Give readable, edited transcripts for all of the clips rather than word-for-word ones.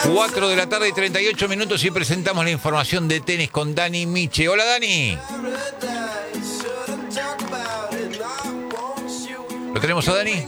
4 de la tarde y 38 minutos y presentamos la información de tenis con Dani Miche. Hola, Dani. ¿Lo tenemos a Dani?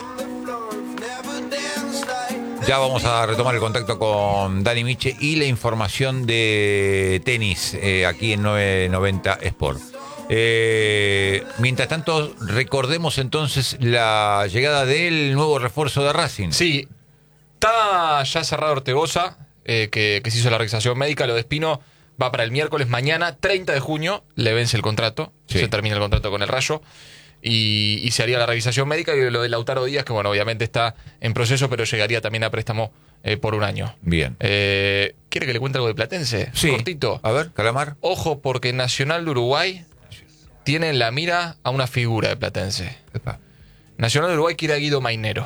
Ya vamos a retomar el contacto con Dani Miche y la información de tenis aquí en 990 Sport. Mientras tanto, recordemos entonces la llegada del nuevo refuerzo de Racing. Sí, está ya cerrado Ortegoza, que se hizo la revisación médica. Lo de Espino va para el miércoles, mañana, 30 de junio, le vence el contrato. Sí. Se termina el contrato con el Rayo. Y se haría la revisación médica. Y lo de Lautaro Díaz, que bueno, obviamente está en proceso, pero llegaría también a préstamo por un año. Bien. ¿Quiere que le cuente algo de Platense? Sí. Cortito. A ver, Calamar. Ojo, porque Nacional de Uruguay tiene en la mira a una figura de Platense. Epa. Nacional de Uruguay quiere a Guido Mainero.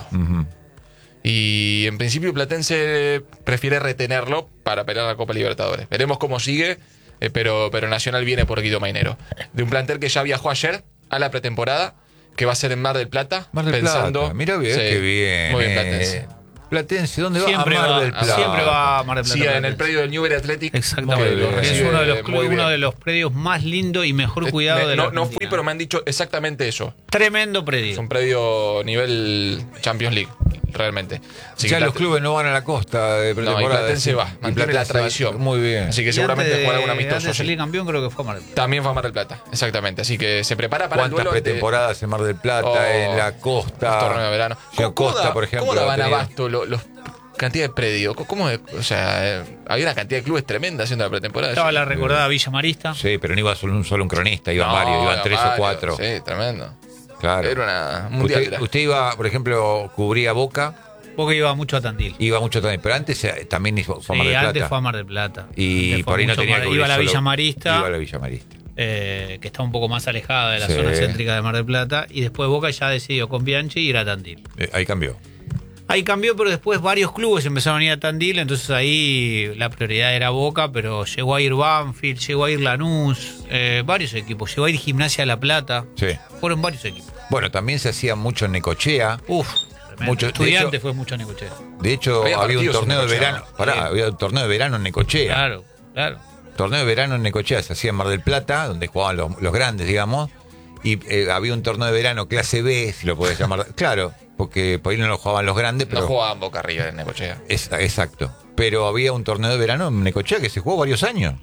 Y en principio Platense prefiere retenerlo para pelear la Copa Libertadores. Veremos cómo sigue, pero Nacional viene por Guido Mainero. De un plantel que ya viajó ayer a la pretemporada, que va a ser en Mar del Plata. Mar del Plata. Mira bien, sí, qué bien. Muy bien, Platense. Platense, ¿dónde va? Siempre a Mar va, del Plata. siempre va a Mar del Plata. Sí, en el predio del Newbery Athletic. Exactamente. Es uno de los clubes, uno de los predios más lindos y mejor cuidado de la No fui, pero me han dicho exactamente eso. Tremendo predio. Es un predio nivel Champions League, realmente. Así ya los clubes no van a la costa de pretemporada. No, y Platense va, mantiene la tradición. Muy bien. Así que seguramente jugará un amistoso. Antes de salir campeón creo que fue a Mar del Plata. También fue a Mar del Plata, exactamente. Así que se prepara para el duelo. ¿Cuántas pretemporadas en Mar del Plata, en la costa? Torneo de verano. Por ejemplo. ¿Cómo daban abasto los cantidad de predios? ¿Cómo? O sea, había una cantidad de clubes tremenda haciendo la pretemporada. Estaba la recordada Villa Marista. Sí, pero no iba solo un cronista, iban varios, iban 3 o 4. Sí, tremendo. Claro. Era una mundial. Usted iba, por ejemplo, cubría Boca. Boca iba mucho a Tandil. Iba mucho también, pero antes también fue a Mar del Plata. Antes fue a Mar del Plata. Y por ahí no tenía que iba a la Villa Marista. Iba a la Villa Marista. Que está un poco más alejada de la zona céntrica de Mar del Plata. Y después Boca ya decidió con Bianchi ir a Tandil. Ahí cambió. Ahí cambió, pero después varios clubes empezaron a ir a Tandil, entonces ahí la prioridad era Boca, pero llegó a ir Banfield, llegó a ir Lanús, varios equipos, llegó a ir Gimnasia de La Plata, sí. Fueron varios equipos. Bueno, también se hacía mucho en Necochea. Mucho Estudiantes fue mucho en Necochea. De hecho, había un torneo de verano. Había un torneo de verano en Necochea. Claro. Torneo de verano en Necochea se hacía en Mar del Plata, donde jugaban los grandes, digamos. Y había un torneo de verano clase B, si lo podés llamar. Claro, porque por ahí no lo jugaban los grandes, pero no jugaban Boca River en Necochea. Exacto. Pero había un torneo de verano en Necochea que se jugó varios años.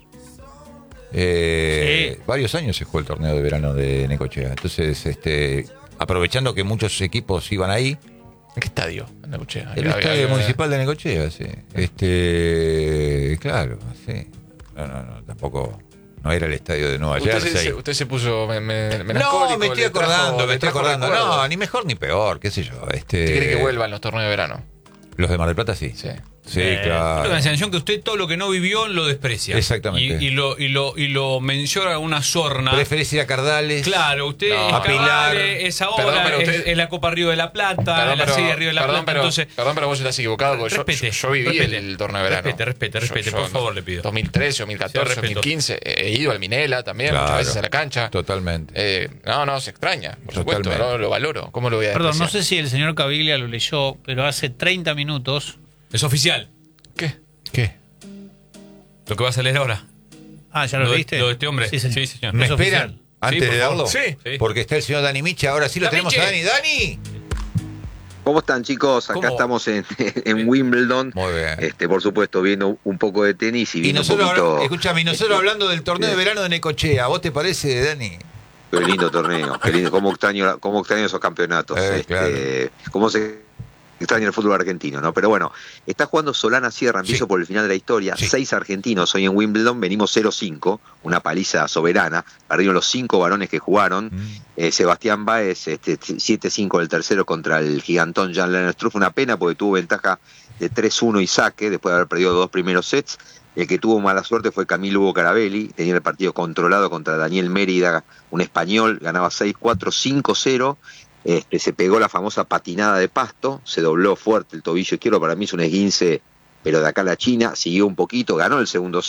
Varios años se jugó el torneo de verano de Necochea. Entonces, aprovechando que muchos equipos iban ahí. ¿En qué estadio? En Necochea. El estadio municipal de Necochea, sí. Claro, sí. No, tampoco. No era el estadio de Nueva Jersey. Usted se puso No, me estoy acordando. No, ni mejor ni peor, qué sé yo. ¿Usted cree que vuelvan los torneos de verano? Los de Mar del Plata, sí. Sí, claro. Tengo la sensación que usted todo lo que no vivió lo desprecia. Exactamente. Y lo menciona una sorna. Preferís ir a Cardales. Claro, usted a Pilar. Es ahora, es la Copa Río de la Plata, la Serie Río de la Plata. Entonces, pero vos estás equivocado, porque yo viví el torneo de verano. Respete, por favor, le pido. 2013, 2014, 2015. He ido al Minela también, muchas veces a la cancha. Totalmente. No, se extraña, por supuesto, no lo valoro. ¿Cómo lo voy a despreciar? Perdón, no sé si el señor Caviglia lo leyó, pero hace 30 minutos... Es oficial. ¿Qué? Lo que vas a leer ahora. ¿Ya lo leíste? Lo de este hombre. Sí, señor. ¿Me esperan antes de darlo? Sí. Porque está el señor Dani Miche. Ahora sí lo tenemos a Dani. ¡Dani! ¿Cómo están, chicos? Acá estamos en Wimbledon. Muy bien. Por supuesto, viendo un poco de tenis y viendo un poquito... Escúchame, nosotros hablando del torneo de verano de Necochea. ¿Vos te parece, Dani? Qué lindo torneo. Qué lindo. ¿Cómo extraño esos campeonatos? Claro. ¿Cómo se extraña el fútbol argentino, ¿no? Pero bueno, está jugando Solana Sierra, empiezo por el final de la historia. 6 argentinos hoy en Wimbledon, venimos 0-5, una paliza soberana. Perdieron los 5 varones que jugaron. Sebastián Báez, 7-5 del tercero contra el gigantón Jan-Lennard Struff. Una pena porque tuvo ventaja de 3-1 y saque, después de haber perdido 2 primeros sets. El que tuvo mala suerte fue Camilo Hugo Carabelli, tenía el partido controlado contra Daniel Mérida, un español, ganaba 6-4, 5-0. Se pegó la famosa patinada de pasto, se dobló fuerte el tobillo izquierdo, para mí es un esguince, pero de acá a la China, siguió un poquito, ganó el segundo set,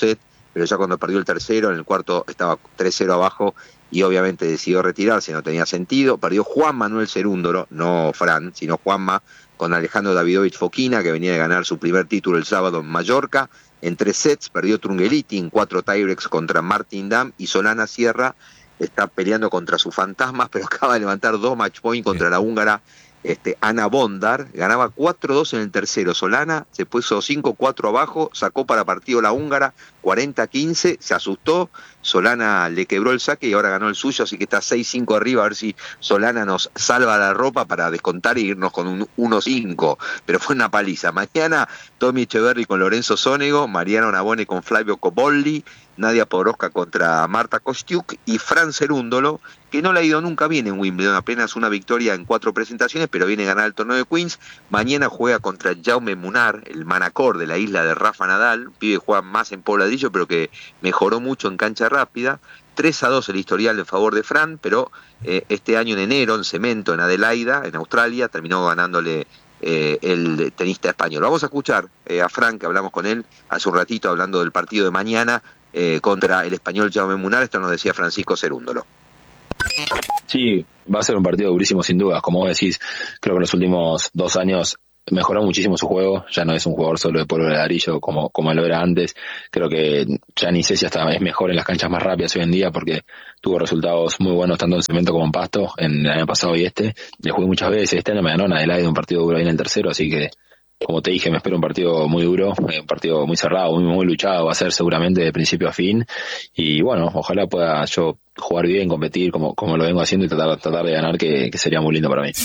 pero ya cuando perdió el tercero, en el cuarto estaba 3-0 abajo y obviamente decidió retirarse, no tenía sentido. Perdió Juan Manuel Cerúndolo, no Fran, sino Juanma, con Alejandro Davidovich Fokina, que venía de ganar su primer título el sábado en Mallorca. En 3 sets perdió Trungeliti en 4 tiebreaks contra Martin Dam, y Solana Sierra está peleando contra sus fantasmas, pero acaba de levantar 2 match point contra la húngara Ana Bondar. Ganaba 4-2 en el tercero. Solana se puso 5-4 abajo, sacó para partido la húngara 40-15, se asustó, Solana le quebró el saque y ahora ganó el suyo, así que está 6-5 arriba, a ver si Solana nos salva la ropa para descontar y irnos con un 1-5, pero fue una paliza. Mañana Tommy Echeverry con Lorenzo Sonego, Mariano Navone con Flavio Cobolli, Nadia Podoroska contra Marta Kostiuk y Fran Cerúndolo, que no le ha ido nunca bien en Wimbledon, apenas una victoria en 4 presentaciones, pero viene a ganar el torneo de Queens. Mañana juega contra Jaume Munar, el manacor de la isla de Rafa Nadal, un pibe que juega más en pobladillo, pero que mejoró mucho en cancha rápida. 3-2 el historial en favor de Fran, pero este año en enero, en cemento, en Adelaida, en Australia, terminó ganándole el tenista español. Vamos a escuchar a Fran, que hablamos con él hace un ratito, hablando del partido de mañana contra el español Jaume Munar. Esto nos decía Francisco Cerúndolo. Sí, va a ser un partido durísimo sin dudas. Como vos decís, creo que en los últimos 2 años mejoró muchísimo su juego, ya no es un jugador solo de polvo de ladrillo como lo era antes. Creo que Gianni Sessi hasta es mejor en las canchas más rápidas hoy en día, porque tuvo resultados muy buenos tanto en cemento como en pasto en el año pasado y le jugué muchas veces. Este año me ganó en Adelaide, un partido duro ahí en el tercero, así que como te dije, me espero un partido muy duro, un partido muy cerrado, muy luchado, va a ser seguramente de principio a fin, y bueno, ojalá pueda yo jugar bien, competir como lo vengo haciendo y tratar de ganar, que sería muy lindo para mí.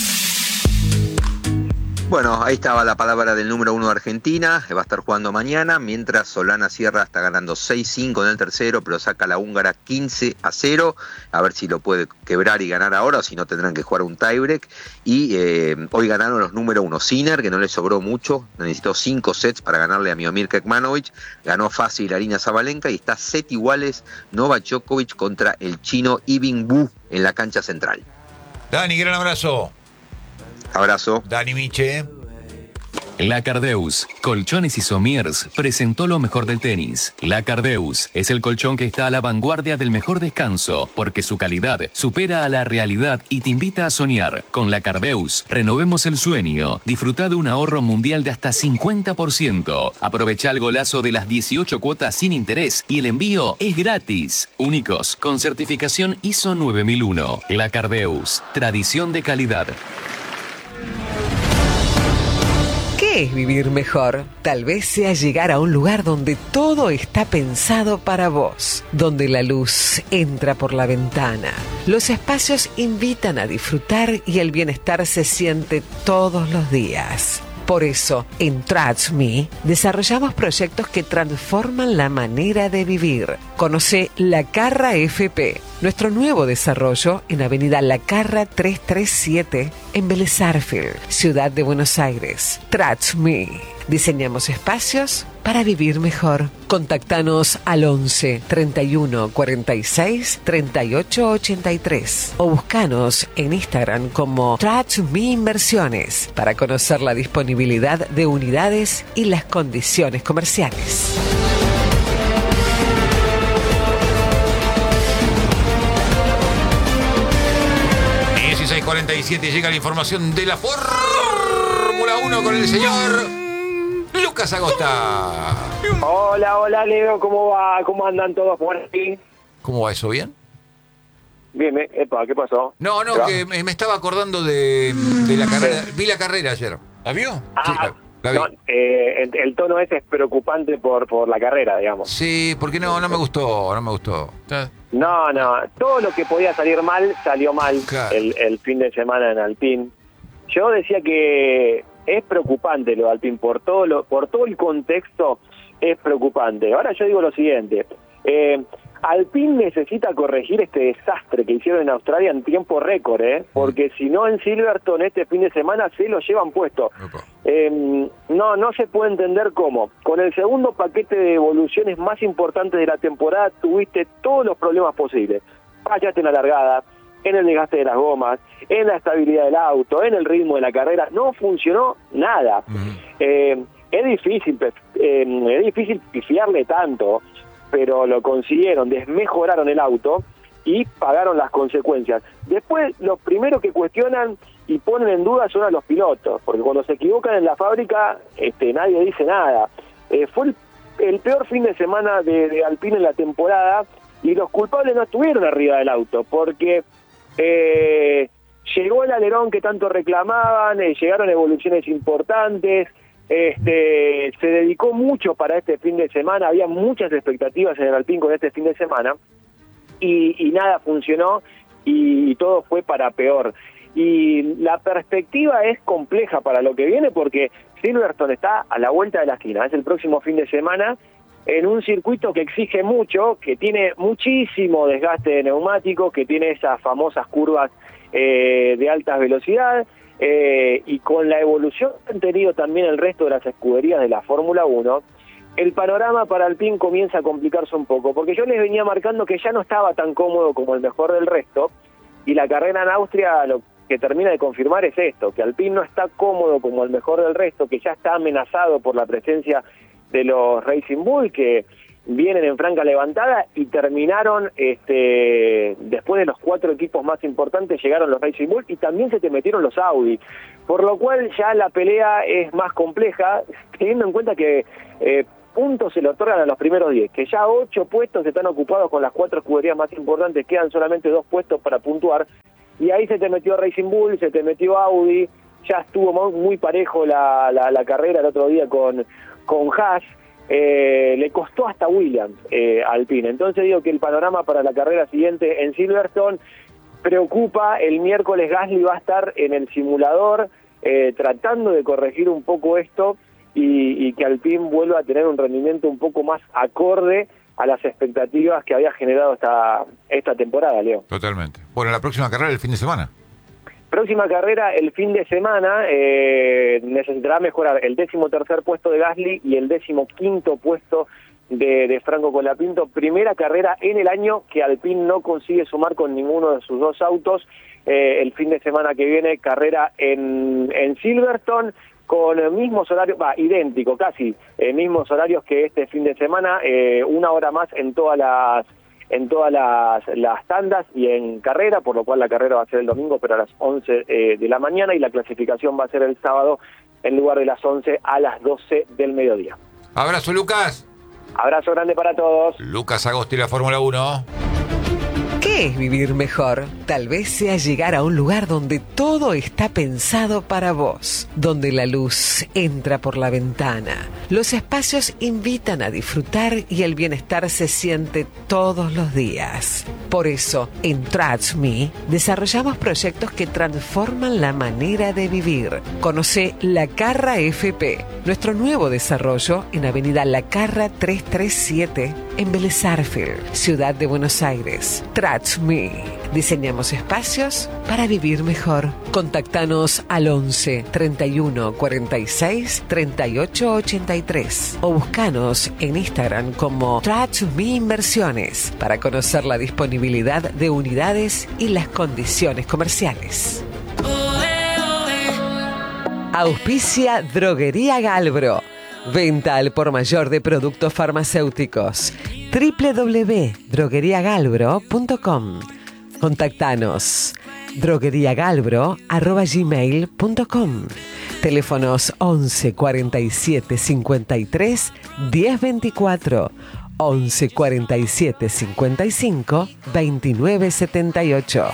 Bueno, ahí estaba la palabra del número 1 de Argentina, que va a estar jugando mañana, mientras Solana Sierra está ganando 6-5 en el tercero, pero saca la húngara 15-0, a ver si lo puede quebrar y ganar ahora, o si no tendrán que jugar un tiebreak. Y hoy ganaron los número 1, Sinner, que no le sobró mucho, necesitó 5 sets para ganarle a Miomir Kekmanovic, ganó fácil Aryna Sabalenka, y está set iguales Novak Djokovic contra el chino Yibing Wu en la cancha central. Dani, gran abrazo. Abrazo. Dani Miche. La Cardeus, Colchones y Somiers, presentó lo mejor del tenis. La Cardeus es el colchón que está a la vanguardia del mejor descanso, porque su calidad supera a la realidad y te invita a soñar. Con La Cardeus, renovemos el sueño. Disfruta de un ahorro mundial de hasta 50%. Aprovecha el golazo de las 18 cuotas sin interés y el envío es gratis. Únicos, con certificación ISO 9001. La Cardeus, tradición de calidad. ¿Qué es vivir mejor? Tal vez sea llegar a un lugar donde todo está pensado para vos, donde la luz entra por la ventana. Los espacios invitan a disfrutar y el bienestar se siente todos los días. Por eso, en Trust Me, desarrollamos proyectos que transforman la manera de vivir. Conoce La Carra FP, nuestro nuevo desarrollo en Avenida La Carra 337, en Vélez Sarsfield, Ciudad de Buenos Aires. Trust Me. Diseñamos espacios para vivir mejor. Contactanos al 11 31 46 38 83 o buscanos en Instagram como Trust Me Inversiones para conocer la disponibilidad de unidades y las condiciones comerciales. Y 16:47 llega la información de la Fórmula 1 con el señor Lucas Agosta. Hola Leo, ¿cómo va? ¿Cómo andan todos por aquí? ¿Cómo va eso? ¿Bien? Bien, ¿qué pasó? No, que me estaba acordando de la carrera. Vi la carrera ayer. ¿La vio? Sí, la vi. No, el tono ese es preocupante por la carrera, digamos. Sí, porque no me gustó. No, todo lo que podía salir mal, salió mal. Claro. El fin de semana en Alpine. Yo decía que es preocupante lo de Alpine, por todo el contexto es preocupante. Ahora yo digo lo siguiente, Alpine necesita corregir este desastre que hicieron en Australia en tiempo récord, porque si no en Silverstone este fin de semana se lo llevan puesto. No se puede entender cómo. Con el segundo paquete de evoluciones más importantes de la temporada tuviste todos los problemas posibles. Fallaste en la largada, en el desgaste de las gomas, en la estabilidad del auto, en el ritmo de la carrera, no funcionó nada. Es difícil pifiarle tanto, pero lo consiguieron, desmejoraron el auto y pagaron las consecuencias. Después, los primeros que cuestionan y ponen en duda son a los pilotos, porque cuando se equivocan en la fábrica, nadie dice nada. Fue el peor fin de semana de Alpine en la temporada, y los culpables no estuvieron arriba del auto, porque llegó el alerón que tanto reclamaban, llegaron evoluciones importantes, se dedicó mucho para este fin de semana, había muchas expectativas en el Alpine con este fin de semana, y nada funcionó, y todo fue para peor. Y la perspectiva es compleja para lo que viene, porque Silverstone está a la vuelta de la esquina, es el próximo fin de semana, en un circuito que exige mucho, que tiene muchísimo desgaste de neumáticos, que tiene esas famosas curvas de alta velocidad, y con la evolución que han tenido también el resto de las escuderías de la Fórmula 1, el panorama para Alpine comienza a complicarse un poco, porque yo les venía marcando que ya no estaba tan cómodo como el mejor del resto, y la carrera en Austria lo que termina de confirmar es esto, que Alpine no está cómodo como el mejor del resto, que ya está amenazado por la presencia de los Racing Bull, que vienen en franca levantada, y terminaron, después de los 4 equipos más importantes, llegaron los Racing Bull, y también se te metieron los Audi, por lo cual ya la pelea es más compleja, teniendo en cuenta que puntos se le otorgan a los primeros 10, que ya 8 puestos están ocupados con las 4 escuderías más importantes, quedan solamente 2 puestos para puntuar, y ahí se te metió Racing Bull, se te metió Audi, ya estuvo muy parejo la carrera el otro día con Haas, le costó hasta Williams Alpine. Entonces digo que el panorama para la carrera siguiente en Silverstone preocupa. El miércoles Gasly va a estar en el simulador tratando de corregir un poco esto, y que Alpine vuelva a tener un rendimiento un poco más acorde a las expectativas que había generado esta temporada, Leo. Totalmente. Bueno, la próxima carrera el fin de semana. Próxima carrera el fin de semana, necesitará mejorar el 13º puesto de Gasly y el 15º puesto de Franco Colapinto. Primera carrera en el año que Alpine no consigue sumar con ninguno de sus 2 autos. El fin de semana que viene, carrera en Silverstone, con mismos horarios, idéntico, casi, mismos horarios que este fin de semana, 1 hora más en todas las tandas y en carrera, por lo cual la carrera va a ser el domingo, pero a las 11 de la mañana, y la clasificación va a ser el sábado en lugar de las 11 a las 12 del mediodía. Abrazo, Lucas. Abrazo grande para todos. Lucas Agosti, la Fórmula 1. ¿Qué es vivir mejor? Tal vez sea llegar a un lugar donde todo está pensado para vos, donde la luz entra por la ventana, los espacios invitan a disfrutar y el bienestar se siente todos los días. Por eso, en Trust Me, desarrollamos proyectos que transforman la manera de vivir. Conoce La Carra FP, nuestro nuevo desarrollo en Avenida La Carra 337, en Vélez Sarsfield, Ciudad de Buenos Aires. Trust Me. Diseñamos espacios para vivir mejor. Contactanos al 11 31 46 38 83 o buscanos en Instagram como Trust Me Inversiones para conocer la disponibilidad de unidades y las condiciones comerciales. Auspicia Droguería Galbro. Venta al por mayor de productos farmacéuticos. www.drogueriagalbro.com. Contactanos drogueriagalbro@gmail.com. Teléfonos 11 47 53 10 24, 11 47 55 29 78.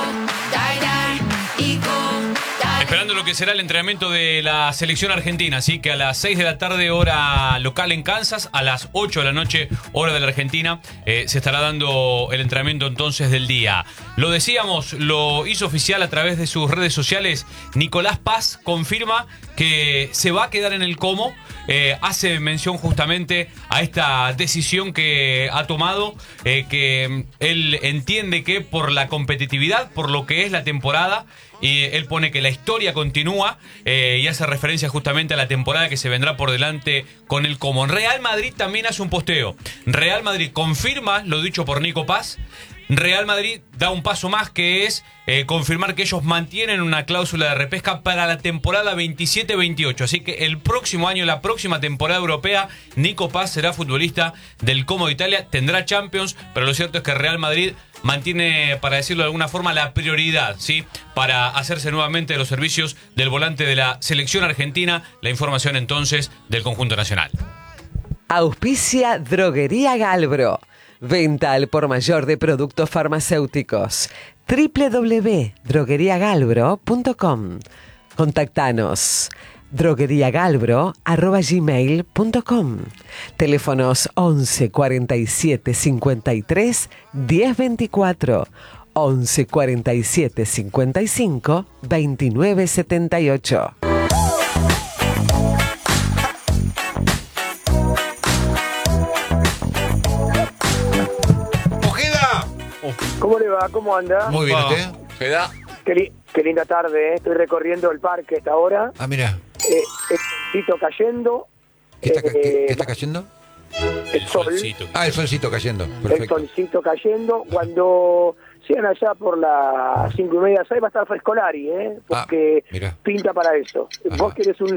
Esperando lo que será el entrenamiento de la selección argentina, así que a las 6 de la tarde hora local en Kansas, a las 8 de la noche hora de la Argentina, se estará dando el entrenamiento entonces del día. Lo decíamos, lo hizo oficial a través de sus redes sociales. Nicolás Paz confirma que se va a quedar en el Como. Hace mención justamente a esta decisión que ha tomado, que él entiende que por la competitividad, por lo que es la temporada, y él pone que la historia continúa, y hace referencia justamente a la temporada que se vendrá por delante con el Como. Real Madrid también hace un posteo. Real Madrid confirma lo dicho por Nico Paz. Real Madrid da un paso más, que es confirmar que ellos mantienen una cláusula de repesca para la temporada 27-28. Así que el próximo año, la próxima temporada europea, Nico Paz será futbolista del Como de Italia, tendrá Champions, pero lo cierto es que Real Madrid mantiene, para decirlo de alguna forma, la prioridad, ¿sí?, para hacerse nuevamente de los servicios del volante de la selección argentina. La información entonces del conjunto nacional. Auspicia Droguería Galbro. Venta al por mayor de productos farmacéuticos. www.drogueriagalbro.com. Contactanos. drogueriagalbro@gmail.com. Teléfonos 11 47 53 10 24. 11 47 55 29 78. ¿Cómo le va? ¿Cómo anda? Muy bien, ¿usted? Queda. Qué linda tarde, ¿eh? Estoy recorriendo el parque a esta hora. Ah, mira. El solcito cayendo. ¿Qué está cayendo? El sol. Solcito. Ah, el solcito cayendo. El Perfecto. solcito cayendo. Cuando sean allá por las 5:30, 6 va a estar Frescolari, porque mira. pinta para eso. Ajá. Vos querés un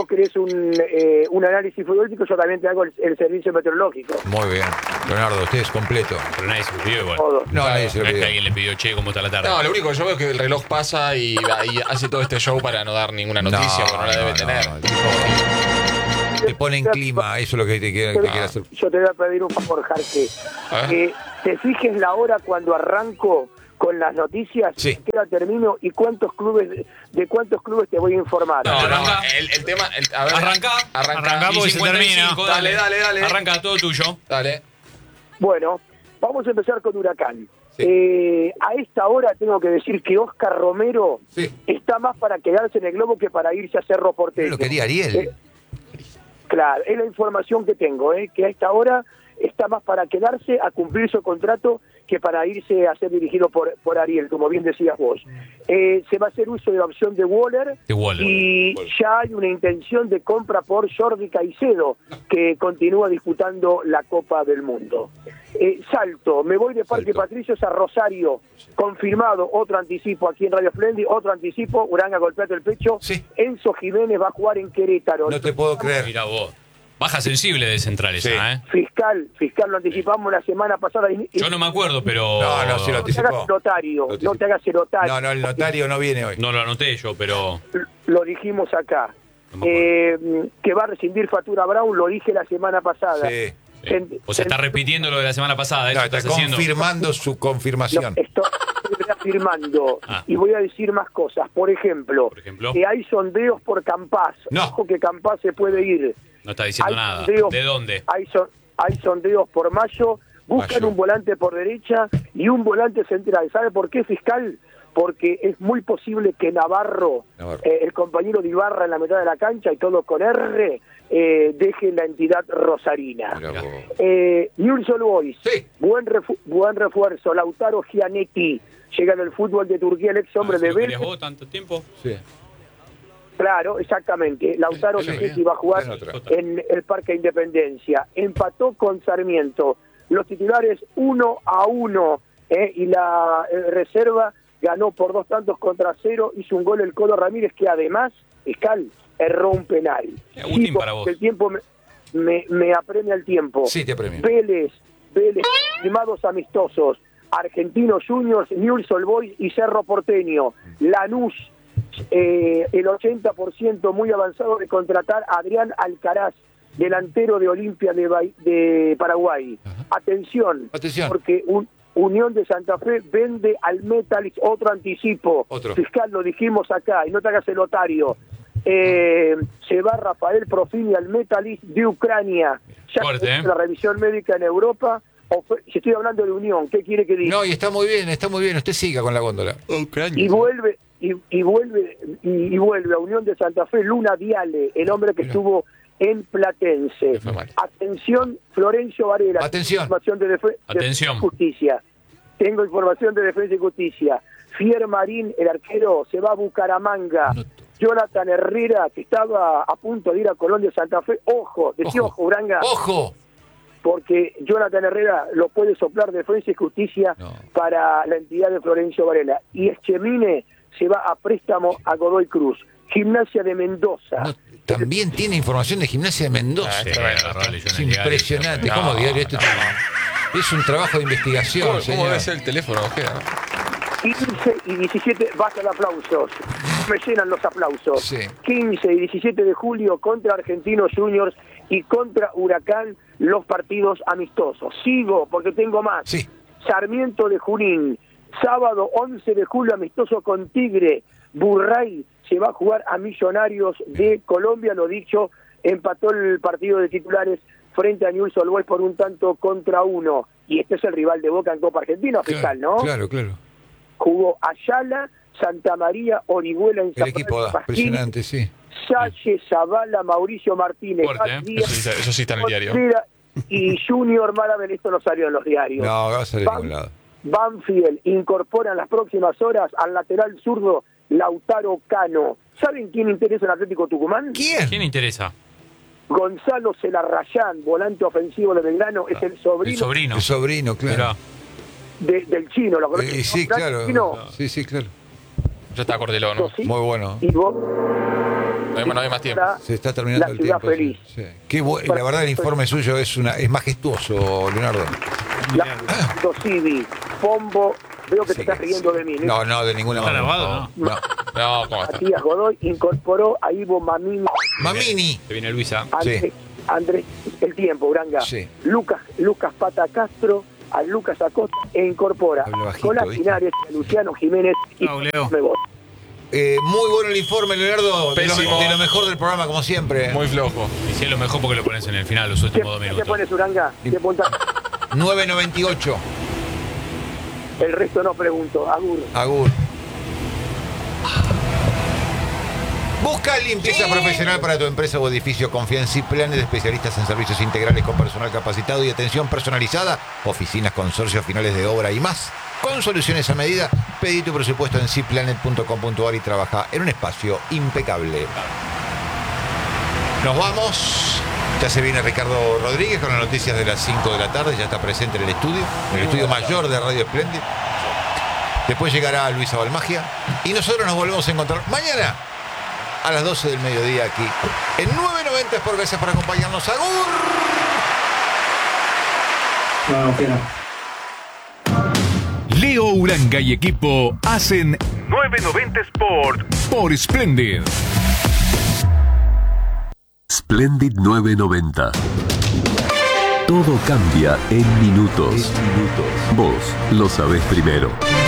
análisis futbolístico, yo también te hago el servicio meteorológico. Muy bien. Leonardo, usted es completo. Pero nadie se lo pidió igual. Todo. No, nadie se No lo es que pidió. alguien le pidió, che, ¿cómo está la tarde? No, lo único que yo veo es que el reloj pasa y hace todo este show para no dar ninguna noticia, porque no la debe tener. Te pone en clima, eso es lo que te quiere hacer. Yo te voy a pedir un favor, Jarque, que te fijes la hora cuando arranco con las noticias, Sí. qué hora termino y de cuántos clubes te voy a informar. No, Arranca. el tema... a ver, Arrancamos y se termina. Dale. Arranca, todo tuyo. Dale. Bueno, vamos a empezar con Huracán. A esta hora tengo que decir que Oscar Romero está más para quedarse en el Globo que para irse a Cerro Porteño. Lo quería Ariel. Claro, es la información que tengo, que a esta hora está más para quedarse a cumplir su contrato que para irse a ser dirigido por Ariel, como bien decías vos. Se va a hacer uso de la opción de Waller, y ya hay una intención de compra por Jordi Caicedo, que continúa disputando la Copa del Mundo. Salto, me voy de Parque Patricios a Rosario, confirmado otro anticipo aquí en Radio Splendid, otro anticipo, Uranga golpeate el pecho, Enzo Jiménez va a jugar en Querétaro. No te puedo creer. Mira vos. Baja sensible de Central esa, ¿eh? Fiscal, lo anticipamos la semana pasada. Yo no me acuerdo, pero... No, sí lo No te hagas anticipó. notario, no te hagas el notario. No, el notario no viene hoy. No lo anoté yo, pero... Lo dijimos acá. Que va a rescindir factura Brown, lo dije la semana pasada. Sí. O sea, está repitiendo lo de la semana pasada. No, Eso está estás haciendo. confirmando su confirmación. Estoy reafirmando. Y voy a decir más cosas. Por ejemplo, que hay sondeos por Campás. Ojo que Campás se puede ir. No está diciendo nada. Sondeos, ¿De dónde? Hay sondeos por Mayo. Buscan un volante por derecha y un volante central. ¿Sabe por qué, fiscal? Porque es muy posible que Navarro. El compañero de Ibarra en la mitad de la cancha y todo con R, deje la entidad rosarina. Newell's Old Boys, buen refuerzo. Lautaro Gianetti llega del fútbol de Turquía, el ex hombre de ¿Lo Vélez. querías vos tanto tiempo? Sí. Claro, exactamente. Lautaro Gianetti va a jugar en el Parque Independencia. Empató con Sarmiento. Los titulares 1-1, y la reserva ganó por 2-0, hizo un gol el Colo Ramírez, que además, fiscal, erró un penal. Agustín, para vos. El tiempo me apremia el tiempo. Sí, te apremia. Vélez, firmados amistosos, Argentinos Juniors, Newell's Old Boys y Cerro Porteño. Lanús, el 80% muy avanzado de contratar a Adrián Alcaraz, delantero de Olimpia de Paraguay. Atención, porque Unión de Santa Fe vende al Metalist, otro anticipo. Fiscal, lo dijimos acá, y no te hagas el otario. Se va Rafael Profini al Metalist de Ucrania. Ya Fuerte, la revisión médica en Europa. Si estoy hablando de Unión, ¿qué quiere que diga? No, y está muy bien. Usted siga con la góndola. Y vuelve a Unión de Santa Fe Luna Viale, el hombre que estuvo en Platense. Atención, Florencio Varela. Información de Defensa y Justicia. Tengo información de Defensa y Justicia. Fier Marín, el arquero, se va a Bucaramanga. Jonathan Herrera, que estaba a punto de ir a Colón de Santa Fe. Ojo, Uranga. ¡Ojo! porque Jonathan Herrera lo puede soplar Defensa y Justicia para la entidad de Florencio Varela. Y Eschemine se va a préstamo a Godoy Cruz. Gimnasia de Mendoza. No, también tiene información de Gimnasia de Mendoza. Es impresionante. ¿Cómo diario esto? Es un trabajo de investigación. ¿Cómo debe ser el teléfono? 15 y 17, basta de aplausos. Me llenan los aplausos. Sí. 15 y 17 de julio contra Argentinos Juniors y contra Huracán, los partidos amistosos. Sigo porque tengo más. Sí. Sarmiento de Junín, sábado 11 de julio, amistoso con Tigre. Burray se va a jugar a Millonarios de Colombia, lo dicho, empató el partido de titulares frente a Newell's Old Boys por 1-1. Y este es el rival de Boca en Copa Argentina, fiscal, ¿no? Claro. Jugó Ayala, Santa María, Orihuela en El equipo impresionante, sí. Salle, Zavala, Mauricio Martínez, Fuerte, eso sí está en el diario. Y Junior Marabel, esto no salió en los diarios. No, va a salir de un lado. Banfield incorpora en las próximas horas al lateral zurdo Lautaro Cano. ¿Saben quién interesa en Atlético Tucumán? ¿Quién interesa? Gonzalo Celarrayán, volante ofensivo de Belgrano, es el sobrino. El sobrino, claro. Del chino, ¿lo conocen? Sí, claro. Sí, claro. Ya está Cordelón, ¿no? Muy bueno. Y vos, no hay más tiempo. Se está terminando el tiempo. Feliz. Sí. La verdad, el informe suyo es majestuoso, Leonardo. Civi, Pombo, veo que te estás riendo de mí. No, de ninguna manera. ¿Está grabado? No, ¿cómo está? Matías Godoy incorporó a Ivo Mamini. Se viene Luisa. Andrés, el tiempo, Uranga. Sí. Lucas Pata Castro, a Lucas Acosta e incorpora Nicolás Linares, Luciano Jiménez y Leo. Muy bueno el informe, Leonardo. De lo mejor del programa, como siempre. Muy flojo. Y si es lo mejor porque lo pones en el final, los últimos 2 minutos. ¿Qué pones, Uranga? ¿Qué punta? 9.98. El resto no pregunto. Agur. Busca limpieza profesional para tu empresa o edificio. Confía en Ciplanet, especialistas en servicios integrales con personal capacitado y atención personalizada. Oficinas, consorcios, finales de obra y más. Con soluciones a medida, pedí tu presupuesto en ciplanet.com.ar y trabaja en un espacio impecable. Nos vamos. Ya se viene Ricardo Rodríguez con las noticias de las 5 de la tarde. Ya está presente en el estudio mayor de Radio Splendid. Después llegará Luisa Balmagia. Y nosotros nos volvemos a encontrar mañana a las 12 del mediodía aquí en 990 Sport. Gracias por acompañarnos. ¡Agur! Leo Uranga y equipo hacen 990 Sport por Splendid. Splendid 990. Todo cambia en minutos. Vos lo sabés primero.